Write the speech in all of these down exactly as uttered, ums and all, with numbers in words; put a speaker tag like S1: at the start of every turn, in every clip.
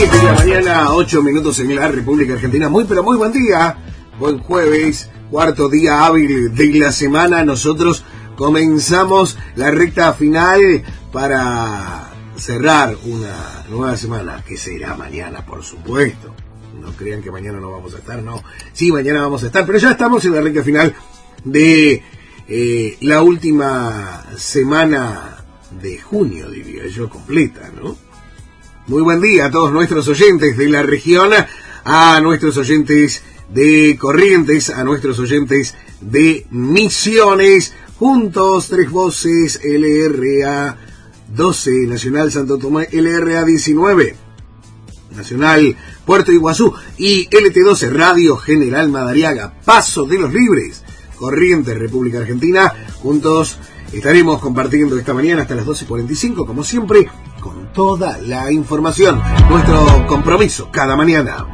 S1: siete de la mañana, ocho minutos en la República Argentina. Muy, pero muy buen día. Buen jueves, cuarto día hábil de la semana. Nosotros comenzamos la recta final para cerrar una nueva semana, que será mañana, por supuesto. No crean que mañana no vamos a estar, no. Sí, mañana vamos a estar, pero ya estamos en la recta final de eh, la última semana de junio, diría yo, completa, ¿no? Muy buen día a todos nuestros oyentes de la región, a nuestros oyentes de Corrientes, a nuestros oyentes de Misiones, juntos, tres voces, L R A doce, Nacional Santo Tomé, L R A diecinueve, Nacional Puerto Iguazú y L T doce, Radio General Madariaga, Paso de los Libres, Corrientes, República Argentina. Juntos estaremos compartiendo esta mañana hasta las doce cuarenta y cinco, como siempre, con toda la información. Nuestro compromiso cada mañana.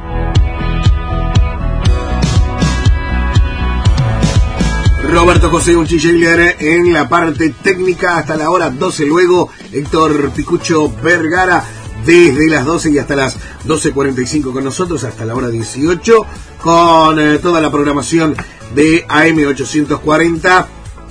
S1: Roberto José Uchiller en la parte técnica hasta la hora doce. Luego Héctor Picucho Vergara desde las doce y hasta las doce cuarenta y cinco con nosotros hasta la hora dieciocho con eh, toda la programación de A M ochocientos cuarenta.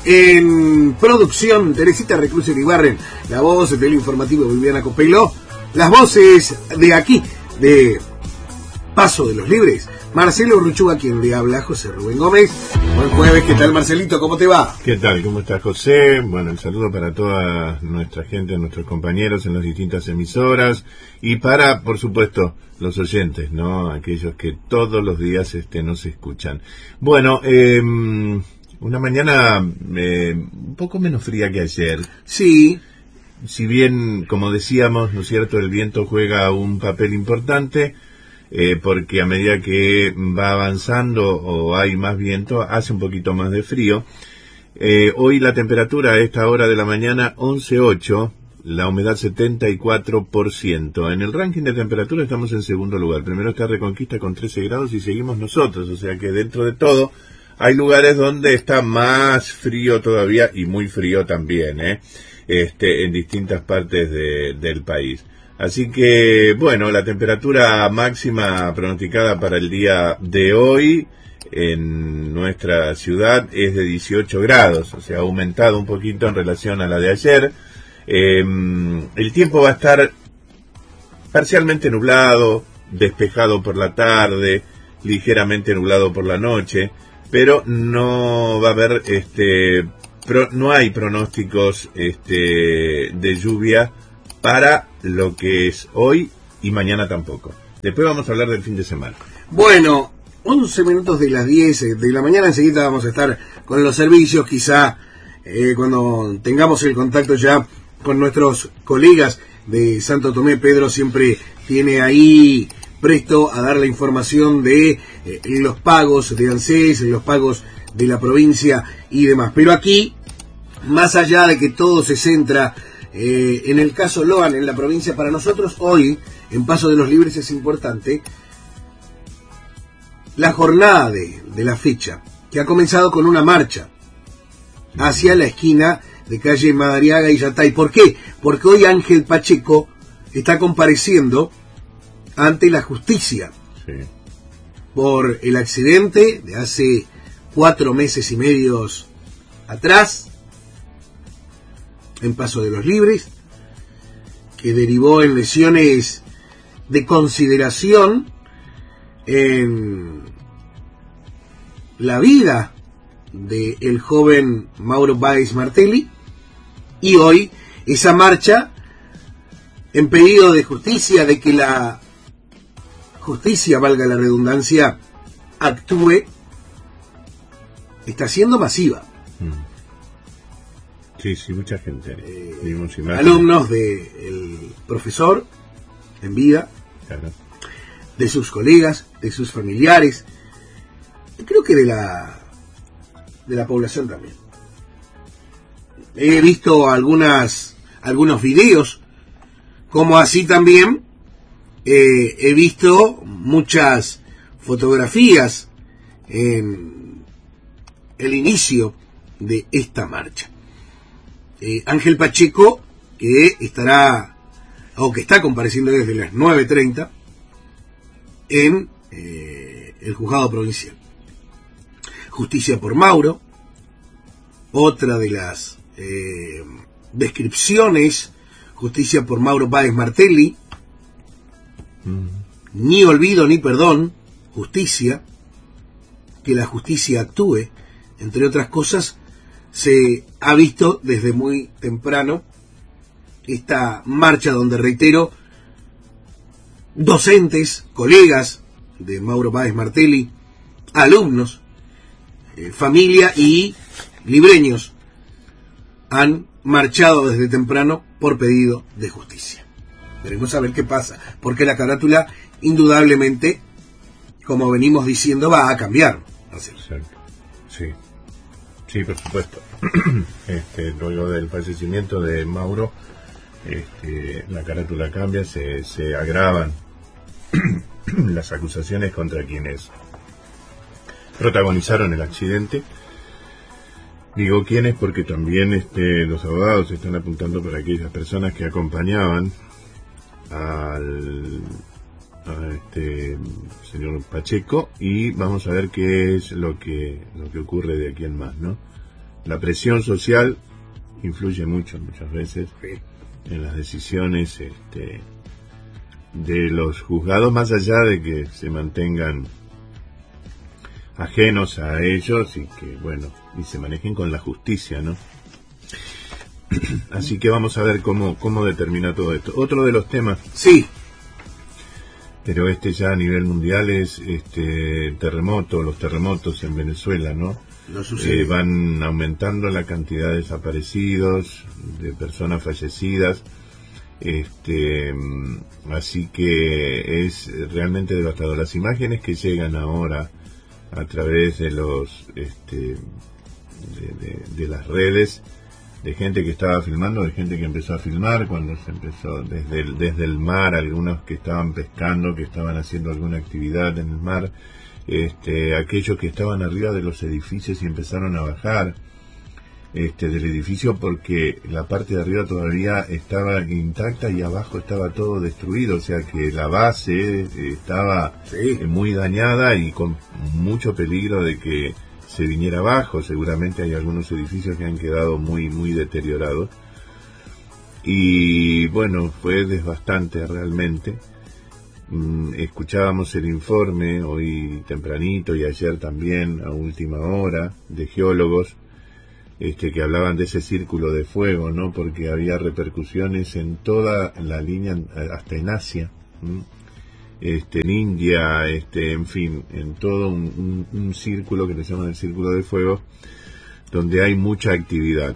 S1: En producción, Teresita Recluce Ibarren, la voz del informativo Viviana Copelo, las voces de aquí, de Paso de los Libres, Marcelo Ruchuga, quien le habla, José Rubén Gómez. Buen jueves, ¿qué tal, Marcelito? ¿Cómo te va?
S2: ¿Qué tal? ¿Cómo estás, José? Bueno, el saludo para toda nuestra gente, nuestros compañeros en las distintas emisoras y para, por supuesto, los oyentes, ¿no? Aquellos que todos los días este, nos escuchan. Bueno, eh... una mañana eh, un poco menos fría que ayer.
S1: Sí.
S2: Si bien, como decíamos, ¿no es cierto?, el viento juega un papel importante, eh, porque a medida que va avanzando o hay más viento, hace un poquito más de frío. Eh, hoy la temperatura a esta hora de la mañana, once coma ocho, la humedad setenta y cuatro por ciento. En el ranking de temperatura estamos en segundo lugar. Primero está Reconquista con trece grados y seguimos nosotros, o sea que dentro de todo hay lugares donde está más frío todavía y muy frío también, ¿eh? Este, en distintas partes de, del país. Así que, bueno, la temperatura máxima pronosticada para el día de hoy en nuestra ciudad es de dieciocho grados, o sea, ha aumentado un poquito en relación a la de ayer. Eh, el tiempo va a estar parcialmente nublado, despejado por la tarde, ligeramente nublado por la noche, pero no va a haber, este, pro, no hay pronósticos este, de lluvia para lo que es hoy y mañana tampoco. Después vamos a hablar del fin de semana.
S1: Bueno, once minutos de las diez de la mañana, enseguida vamos a estar con los servicios, quizá eh, cuando tengamos el contacto ya con nuestros colegas de Santo Tomé. Pedro siempre tiene ahí presto a dar la información de eh, los pagos de ANSES, los pagos de la provincia y demás. Pero aquí, más allá de que todo se centra eh, en el caso Loan, en la provincia, para nosotros hoy, en Paso de los Libres, es importante la jornada de, de la fecha, que ha comenzado con una marcha hacia la esquina de calle Madariaga y Yatay. ¿Por qué? Porque hoy Ángel Pacheco está compareciendo ante la justicia, sí, por el accidente de hace cuatro meses y medios atrás en Paso de los Libres, que derivó en lesiones de consideración en la vida del joven Mauro Báez Martelli, y hoy esa marcha en pedido de justicia, de que la justicia, valga la redundancia, actúe, está siendo masiva.
S2: Sí, sí, mucha gente.
S1: Eh, alumnos del profesor en vida, claro, de sus colegas, de sus familiares, y creo que de la de la población también. He visto algunas algunos videos, como así también Eh, he visto muchas fotografías en el inicio de esta marcha. Eh, Ángel Pacheco, que estará, o que está compareciendo desde las nueve treinta, en eh, el juzgado provincial. Justicia por Mauro, otra de las eh, descripciones, justicia por Mauro Báez Martelli, mm. ni olvido ni perdón, justicia, que la justicia actúe, entre otras cosas. Se ha visto desde muy temprano esta marcha donde, reitero, docentes, colegas de Mauro Báez Martelli, alumnos, eh, familia y libreños han marchado desde temprano por pedido de justicia. Veremos a ver qué pasa, porque la carátula indudablemente, como venimos diciendo, va a cambiar. Así.
S2: Exacto. Sí. Sí, por supuesto. Este, luego del fallecimiento de Mauro, este, la carátula cambia, se, se agravan las acusaciones contra quienes protagonizaron el accidente. Digo quiénes porque también este, los abogados están apuntando por aquellas personas que acompañaban al a este señor Pacheco, y vamos a ver qué es lo que lo que ocurre de aquí en más, ¿no? La presión social influye mucho, muchas veces, en las decisiones este, de los juzgados, más allá de que se mantengan ajenos a ellos y que, bueno, y se manejen con la justicia, ¿no? Así que vamos a ver cómo, cómo determina todo esto. Otro de los temas.
S1: Sí.
S2: Pero este ya a nivel mundial es este terremoto, los terremotos en Venezuela, ¿no?
S1: No sucede.
S2: Eh, van aumentando la cantidad de desaparecidos, de personas fallecidas, este, así que es realmente devastador. Las imágenes que llegan ahora a través de los, este, de, de, de las redes, de gente que estaba filmando, de gente que empezó a filmar cuando se empezó desde el, desde el mar, algunos que estaban pescando, que estaban haciendo alguna actividad en el mar, este, aquellos que estaban arriba de los edificios y empezaron a bajar este, del edificio porque la parte de arriba todavía estaba intacta y abajo estaba todo destruido, o sea que la base estaba sí. muy dañada y con mucho peligro de que se viniera abajo. Seguramente hay algunos edificios que han quedado muy muy deteriorados y bueno, fue desbastante realmente. Mm, escuchábamos el informe hoy tempranito y ayer también a última hora de geólogos este, que hablaban de ese círculo de fuego, ¿no? Porque había repercusiones en toda la línea, hasta en Asia, ¿m? Este, en India, este, en fin, en todo un, un, un círculo que le llaman el círculo de fuego, donde hay mucha actividad.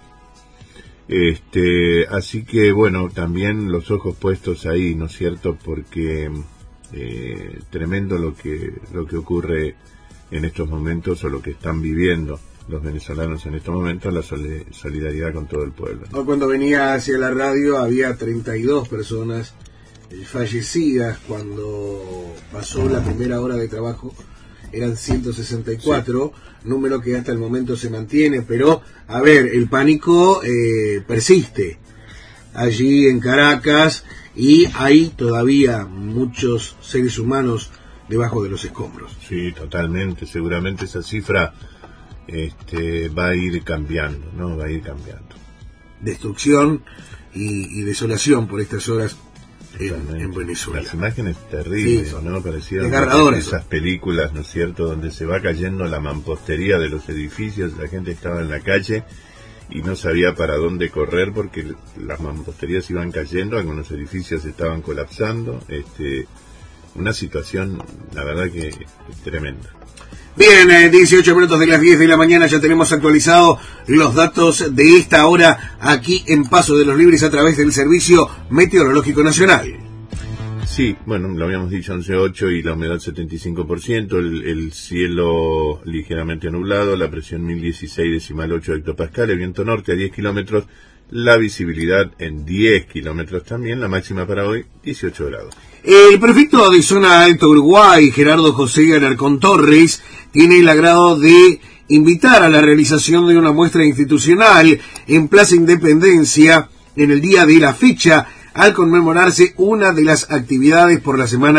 S2: Este, así que bueno, también los ojos puestos ahí, ¿no es cierto? Porque eh, tremendo lo que lo que ocurre en estos momentos o lo que están viviendo los venezolanos en estos momentos, la solidaridad con todo el pueblo.
S1: Cuando venía hacia la radio había treinta y dos personas fallecidas. Cuando pasó la primera hora de trabajo eran ciento sesenta y cuatro, sí. Número que hasta el momento se mantiene, pero a ver, el pánico eh, persiste allí en Caracas y hay todavía muchos seres humanos debajo de los escombros.
S2: Sí, totalmente, seguramente esa cifra este, va a ir cambiando, ¿no? Va a ir cambiando.
S1: Destrucción y, y desolación por estas horas En, en Venezuela.
S2: Las imágenes terribles, sí, ¿no? Parecían esas películas, ¿no es cierto?, donde se va cayendo la mampostería de los edificios, la gente estaba en la calle y no sabía para dónde correr porque las mamposterías iban cayendo, algunos edificios estaban colapsando, este, una situación, la verdad que tremenda.
S1: Bien, eh, dieciocho minutos de las diez de la mañana, ya tenemos actualizado los datos de esta hora aquí en Paso de los Libres a través del Servicio Meteorológico Nacional.
S2: Sí, bueno, lo habíamos dicho, once coma ocho y la humedad setenta y cinco por ciento, el, el cielo ligeramente nublado, la presión mil dieciséis decimal ocho hectopascales, viento norte a diez kilómetros, la visibilidad en diez kilómetros también, la máxima para hoy dieciocho grados.
S1: El prefecto de Zona Alto Uruguay, Gerardo José Galarcón Torres, tiene el agrado de invitar a la realización de una muestra institucional en Plaza Independencia en el día de la fecha, al conmemorarse una de las actividades por la Semana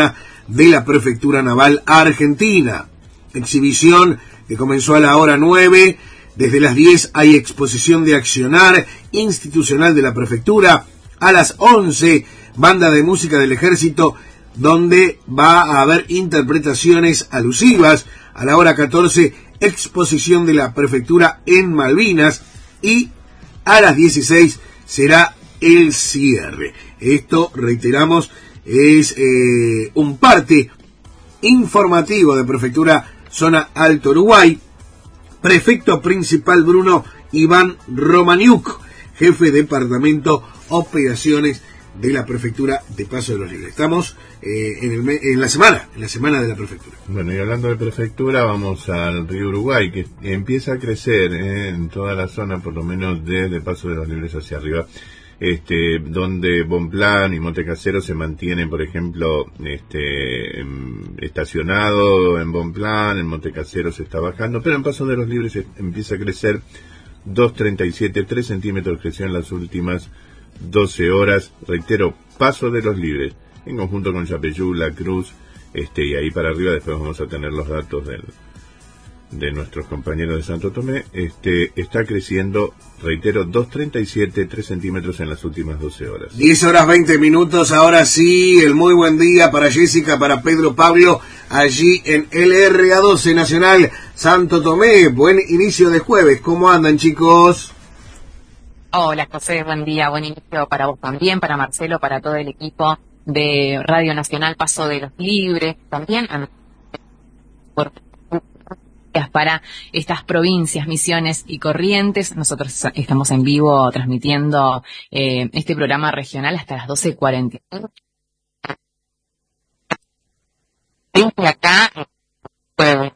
S1: de la Prefectura Naval Argentina. Exhibición que comenzó a la hora nueve. Desde las diez hay exposición de accionar institucional de la Prefectura. A las once, banda de música del Ejército, donde va a haber interpretaciones alusivas. A la hora catorce, exposición de la Prefectura en Malvinas. Y a las dieciséis será el cierre. Esto, reiteramos, es eh, un parte informativo de Prefectura Zona Alto Uruguay. Prefecto principal Bruno Iván Romaniuk, jefe de Departamento Operaciones de la Prefectura de Paso de los Libres. Estamos eh, en, el me en la semana, en la semana de la Prefectura.
S2: Bueno, y hablando de Prefectura, vamos al río Uruguay, que empieza a crecer eh, en toda la zona, por lo menos desde Paso de los Libres hacia arriba. Este, donde Bonplan y Montecasero se mantienen, por ejemplo, este, en, estacionado en Bonplan, en Montecasero se está bajando, pero en Paso de los Libres se, empieza a crecer dos treinta y siete, tres centímetros creció en las últimas doce horas. Reitero, Paso de los Libres, en conjunto con Yapeyú, La Cruz, este, y ahí para arriba después vamos a tener los datos del de nuestros compañeros de Santo Tomé, este, está creciendo, reitero, dos treinta y siete, tres centímetros en las últimas doce horas.
S1: diez horas veinte minutos, ahora sí, el muy buen día para Jessica, para Pedro Pablo, allí en L R A doce Nacional Santo Tomé. Buen inicio de jueves, ¿cómo andan, chicos?
S3: Hola, José, buen día, buen inicio para vos también, para Marcelo, para todo el equipo de Radio Nacional Paso de los Libres, también por para estas provincias, Misiones y Corrientes. Nosotros estamos en vivo transmitiendo eh, este programa regional hasta las doce cuarenta. Desde acá, pues,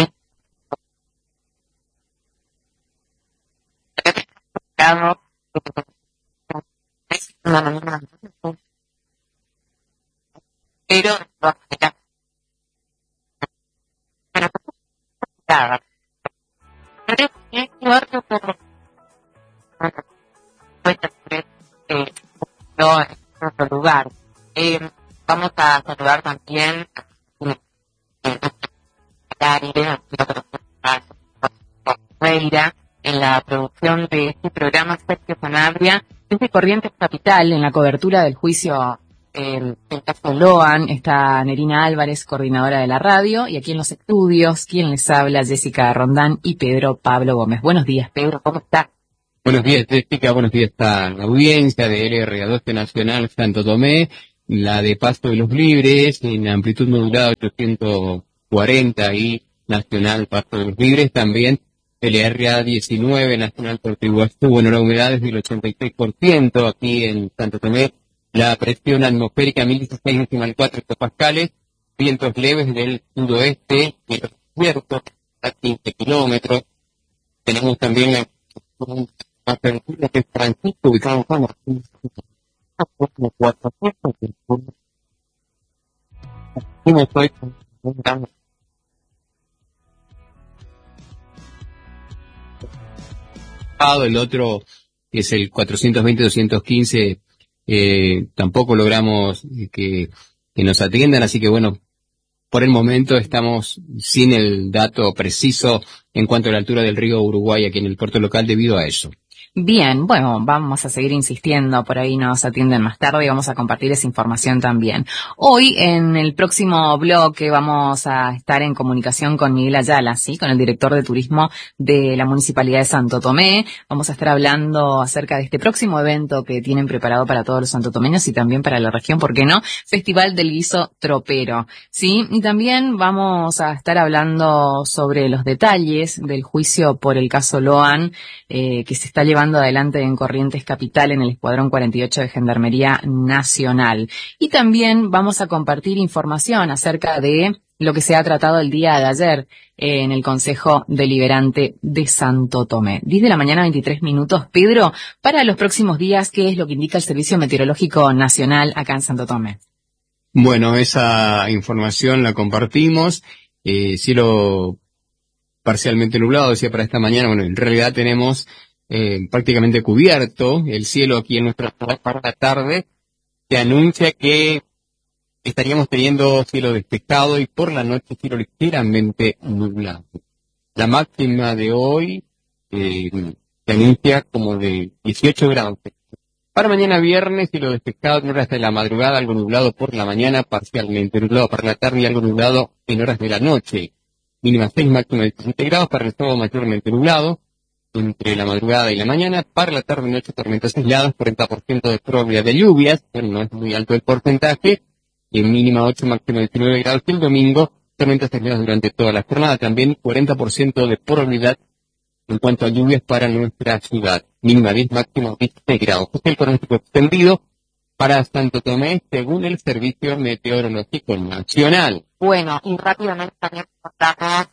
S3: pero no en otro lugar. Eh, vamos a saludar también a en la producción de este programa, Sergio Sanabria, desde Corrientes Capital, en la cobertura del juicio el, el caso Loan, está Nerina Álvarez, coordinadora de la radio, y aquí en los estudios, quien les habla, Jessica Rondán y Pedro Pablo Gómez. Buenos días, Pedro, ¿cómo está?
S4: Buenos días, Jessica, buenos días a la audiencia de L R A doce Nacional Santo Tomé, la de Paso de los Libres, en amplitud modulada ochocientos cuarenta y Nacional Paso de los Libres, también L R A diecinueve Nacional Puerto Iguazú. Bueno, la humedad es del ochenta y seis por ciento aquí en Santo Tomé. La presión atmosférica mil dieciséis decimal cuatro hectopascales, vientos leves del sudoeste, de los desiertos a quince kilómetros. Tenemos también la más tranquila que es Francisco, ubicado en la y me estoy el otro es el cuatrocientos veinte doscientos quince. Eh, tampoco logramos que, que nos atiendan, así que bueno, por el momento estamos sin el dato preciso en cuanto a la altura del río Uruguay aquí en el puerto local debido a eso.
S3: Bien, bueno, vamos a seguir insistiendo, por ahí nos atienden más tarde y vamos a compartir esa información también. Hoy, en el próximo bloque, vamos a estar en comunicación con Miguel Ayala, ¿sí? Con el director de turismo de la Municipalidad de Santo Tomé. Vamos a estar hablando acerca de este próximo evento que tienen preparado para todos los santotomeños y también para la región, ¿por qué no? Festival del Guiso Tropero, ¿sí? Y también vamos a estar hablando sobre los detalles del juicio por el caso Loan, eh, que se está llevando adelante en Corrientes Capital en el Escuadrón cuarenta y ocho de Gendarmería Nacional. Y también vamos a compartir información acerca de lo que se ha tratado el día de ayer eh, en el Consejo Deliberante de Santo Tomé. diez de la mañana, veintitrés minutos. Pedro, para los próximos días, ¿qué es lo que indica el Servicio Meteorológico Nacional acá en Santo Tomé?
S4: Bueno, esa información la compartimos. Eh, cielo parcialmente nublado, decía para esta mañana. Bueno, en realidad tenemos Eh, prácticamente cubierto el cielo aquí en nuestra ciudad para la tarde. Se anuncia que estaríamos teniendo cielo despejado y por la noche cielo ligeramente nublado. La máxima de hoy eh, se anuncia como de dieciocho grados. Para mañana viernes, cielo despejado en horas de la madrugada, algo nublado por la mañana, parcialmente nublado para la tarde y algo nublado en horas de la noche. Mínima seis, máxima diecisiete grados, para el sábado mayormente nublado, entre la madrugada y la mañana, para la tarde y noche tormentas aisladas, cuarenta por ciento de probabilidad de lluvias, pero no es muy alto el porcentaje, y en mínima ocho, máxima diecinueve grados, y el domingo, tormentas aisladas durante toda la jornada, también cuarenta por ciento de probabilidad en cuanto a lluvias para nuestra ciudad, mínima diez, máxima dieciséis grados. Este es el pronóstico extendido para Santo Tomé, según el Servicio Meteorológico Nacional.
S3: Bueno, y rápidamente también contamos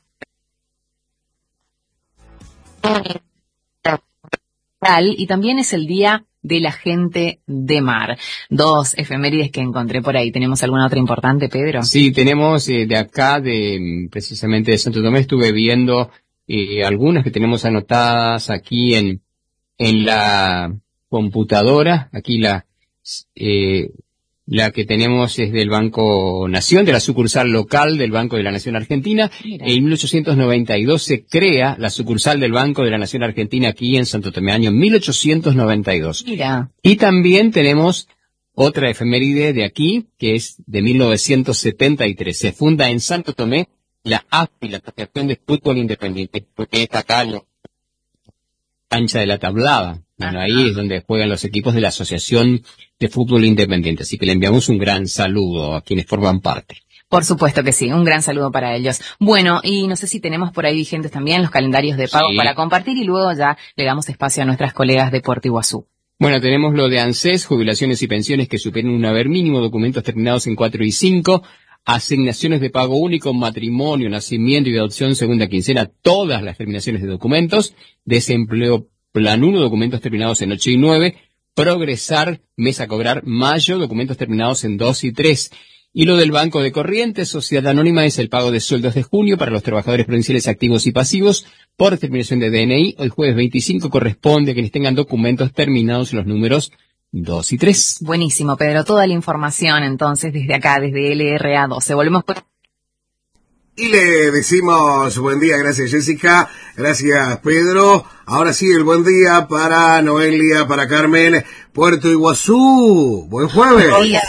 S3: y también es el Día de la Gente de Mar. Dos efemérides que encontré por ahí. ¿Tenemos alguna otra importante, Pedro?
S4: Sí, tenemos eh, de acá, de precisamente de Santo Tomé, estuve viendo eh, algunas que tenemos anotadas aquí en, en la computadora. Aquí la, eh, la que tenemos es del Banco Nación, de la sucursal local del Banco de la Nación Argentina. Mira. En mil ochocientos noventa y dos se crea la sucursal del Banco de la Nación Argentina aquí en Santo Tomé, año mil ochocientos noventa y dos.
S3: Mira.
S4: Y también tenemos otra efeméride de aquí, que es de mil novecientos setenta y tres. Se funda en Santo Tomé la A F I, la Asociación de Fútbol Independiente, porque es acá la cancha de la Tablada. Bueno, ahí es donde juegan los equipos de la Asociación de Fútbol Independiente. Así que le enviamos un gran saludo a quienes forman parte.
S3: Por supuesto que sí, un gran saludo para ellos. Bueno, y no sé si tenemos por ahí vigentes también los calendarios de pago sí. para compartir y luego ya le damos espacio a nuestras colegas de Puerto Iguazú.
S4: Bueno, tenemos lo de ANSES, jubilaciones y pensiones que superen un haber mínimo, documentos terminados en cuatro y cinco, asignaciones de pago único, matrimonio, nacimiento y adopción, segunda quincena, todas las terminaciones de documentos, desempleo plan uno, documentos terminados en ocho y nueve, progresar, mes a cobrar, mayo, documentos terminados en dos y tres. Y lo del Banco de Corrientes, Sociedad Anónima, es el pago de sueldos de junio para los trabajadores provinciales activos y pasivos por terminación de D N I. Hoy jueves veinticinco corresponde a quienes tengan documentos terminados en los números dos y tres.
S3: Buenísimo, Pedro. Toda la información entonces desde acá, desde L R A doce. Volvemos por...
S1: Y le decimos buen día, gracias Jessica, gracias Pedro. Ahora sí, el buen día para Noelia, para Carmen, Puerto Iguazú. Buen jueves.
S5: Hola.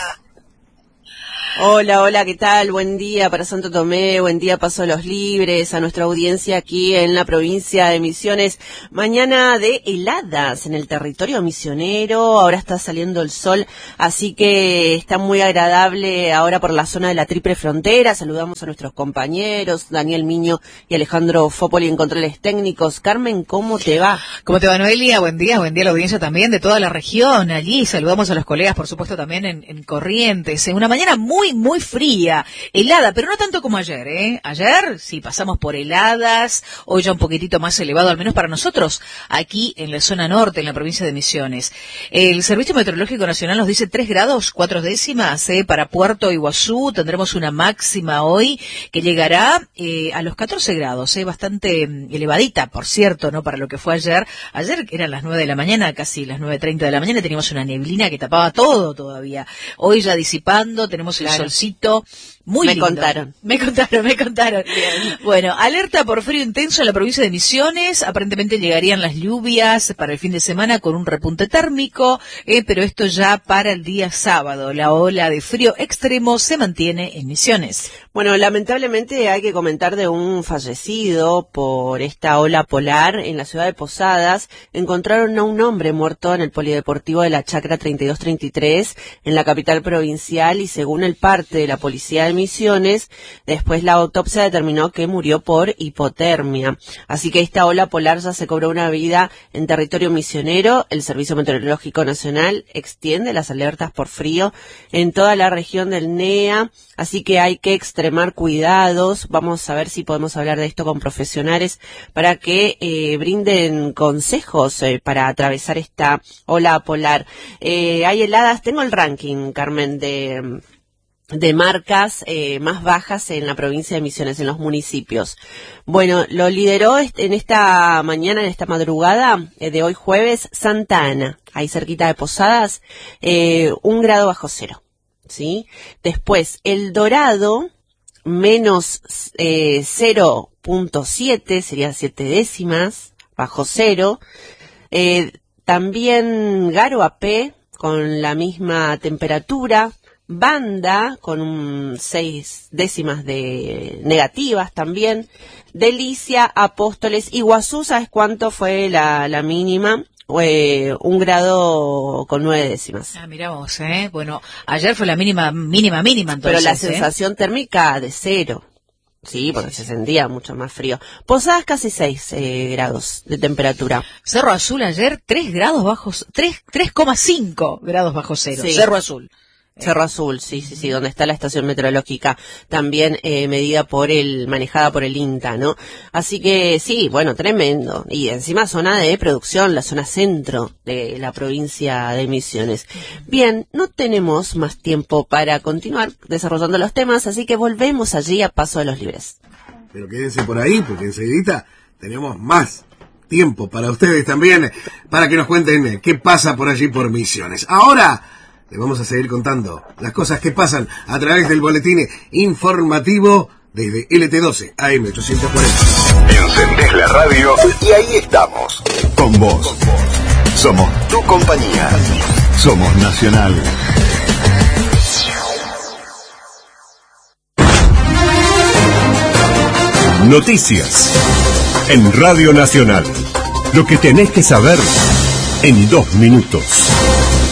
S5: Hola, hola, ¿qué tal? Buen día para Santo Tomé, buen día Paso de los Libres, a nuestra audiencia aquí en la provincia de Misiones. Mañana de heladas en el territorio misionero, ahora está saliendo el sol, así que está muy agradable ahora por la zona de la Triple Frontera. Saludamos a nuestros compañeros, Daniel Miño y Alejandro Fópoli en controles técnicos. Carmen, ¿cómo te va?
S6: ¿Cómo te va, Noelia? Buen día, buen día a la audiencia también de toda la región. Allí saludamos a los colegas, por supuesto, también en, en Corrientes. En una mañana muy muy fría, helada, pero no tanto como ayer, ¿eh? Ayer sí pasamos por heladas, hoy ya un poquitito más elevado, al menos para nosotros, aquí en la zona norte, en la provincia de Misiones. El Servicio Meteorológico Nacional nos dice tres grados, cuatro décimas, ¿eh? Para Puerto Iguazú tendremos una máxima hoy que llegará eh, a los catorce grados, ¿eh? Bastante elevadita, por cierto, ¿no? Para lo que fue ayer. Ayer eran las nueve de la mañana, casi las nueve treinta de la mañana, teníamos una neblina que tapaba todo todavía. Hoy ya disipando, tenemos el claro. solcito muy
S5: me
S6: lindo.
S5: contaron.
S6: Me contaron, me contaron. Bien. Bueno, alerta por frío intenso en la provincia de Misiones. Aparentemente llegarían las lluvias para el fin de semana con un repunte térmico, eh, pero esto ya para el día sábado. La ola de frío extremo se mantiene en Misiones.
S5: Bueno, lamentablemente hay que comentar de un fallecido por esta ola polar en la ciudad de Posadas. Encontraron a un hombre muerto en el polideportivo de la Chacra treinta y dos treinta y tres en la capital provincial y según el parte de la policía de Misiones, después la autopsia determinó que murió por hipotermia. Así que esta ola polar ya se cobró una vida en territorio misionero. El Servicio Meteorológico Nacional extiende las alertas por frío en toda la región del N E A, así que hay que extremar cuidados. Vamos a ver si podemos hablar de esto con profesionales para que eh, brinden consejos eh, para atravesar esta ola polar. Eh, hay heladas, tengo el ranking, Carmen, de... de marcas eh, más bajas en la provincia de Misiones, en los municipios. Bueno, lo lideró en esta mañana, en esta madrugada eh, de hoy jueves, Santa Ana, ahí cerquita de Posadas, eh, un grado bajo cero. ¿sí? Después, El Dorado, menos eh, cero punto siete, sería siete décimas, bajo cero. Eh, también Garoapé, con la misma temperatura. Banda, con un seis décimas de negativas también. Delicia, Apóstoles, Iguazú, ¿sabes cuánto fue la, la mínima? Eh, un grado con nueve décimas.
S6: Ah, mirá vos, ¿eh? Bueno, ayer fue la mínima, mínima, mínima, entonces.
S5: Pero la
S6: ¿eh?
S5: sensación térmica de cero. Sí, porque se sentía mucho más frío. Posadas casi seis eh, grados de temperatura.
S6: Cerro Azul ayer, tres grados bajos, tres coma cinco grados bajo cero.
S5: Sí.
S6: Cerro Azul.
S5: Cerro Azul, sí, sí, sí, donde está la estación meteorológica, también eh, medida por el, manejada por el INTA, ¿no? Así que sí, bueno, tremendo. Y encima zona de producción, la zona centro de la provincia de Misiones. Bien, no tenemos más tiempo para continuar desarrollando los temas, así que volvemos allí a Paso de los Libres.
S1: Pero quédense por ahí, porque enseguidita tenemos más tiempo para ustedes también, para que nos cuenten qué pasa por allí por Misiones. Ahora le vamos a seguir contando las cosas que pasan a través del boletín informativo desde L T doce A M ochocientos cuarenta.
S7: Encendés la radio y ahí estamos. Con vos. Somos tu compañía. Somos Nacional. Noticias. En Radio Nacional. Lo que tenés que saber en dos minutos.